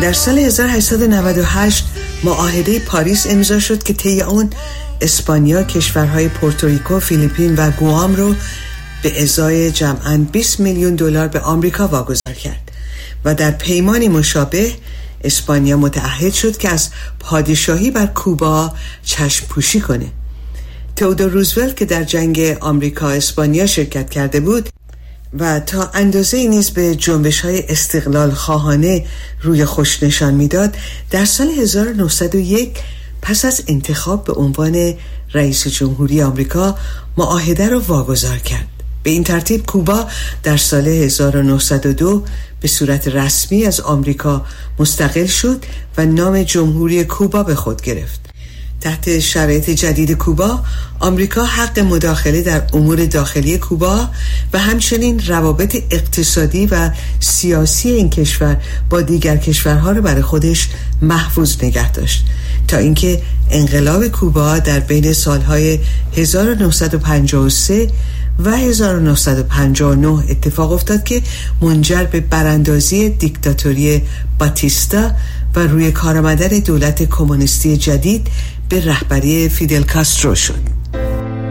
در سال 1898 معاهده پاریس امضا شد که طی آن اسپانیا کشورهای پورتوریکو، فیلیپین و گوام رو به ازای جمعاً 20 میلیون دلار به آمریکا واگذار کرد و در پیمانی مشابه اسپانیا متعهد شد که از پادشاهی بر کوبا چشم پوشی کنه. تئودور روزولت که در جنگ آمریکا اسپانیا شرکت کرده بود و تا اندازه‌ای نیز به جنبش‌های استقلال خواهانه روی خوش نشان می‌داد، در سال 1901 پس از انتخاب به عنوان رئیس جمهوری آمریکا معاهده را واگذار کرد. به این ترتیب کوبا در سال 1902 به صورت رسمی از آمریکا مستقل شد و نام جمهوری کوبا به خود گرفت. تحت شرایط جدید کوبا، آمریکا حق مداخله در امور داخلی کوبا و همچنین روابط اقتصادی و سیاسی این کشور با دیگر کشورها را برای خودش محفوظ نگه داشت تا اینکه انقلاب کوبا در بین سالهای 1953 و 1959 اتفاق افتاد که منجر به براندازی دیکتاتوری باتیستا و روی کار آمدن دولت کمونیستی جدید به رهبری فیدل کاسترو شد.